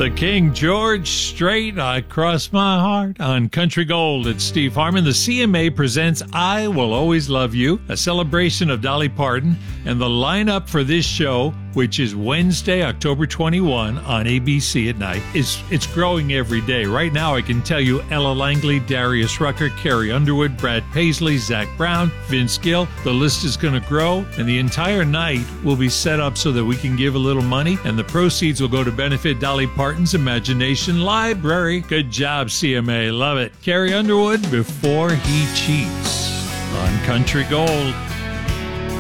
The King George Strait, I Cross My Heart on Country Gold. It's Steve Harmon. The CMA presents I Will Always Love You, a celebration of Dolly Parton, and the lineup for this show, which is Wednesday, October 21 on ABC at night, it's growing every day. Right now, I can tell you Ella Langley, Darius Rucker, Carrie Underwood, Brad Paisley, Zach Brown, Vince Gill. The list is going to grow, and the entire night will be set up so that we can give a little money, and the proceeds will go to benefit Dolly Parton's Imagination Library. Good job, CMA. Love it. Carrie Underwood, Before He Cheats on Country Gold.